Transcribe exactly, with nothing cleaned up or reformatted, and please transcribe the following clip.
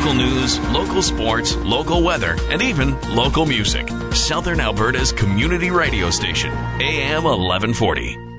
local news, local sports, local weather, and even local music. Southern Alberta's community radio station, A M eleven forty.